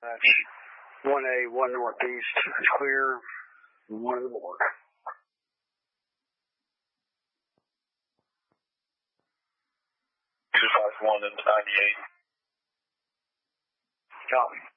That's 1A, 1 northeast. It's clear. 1 to the board. One into 98. Copy.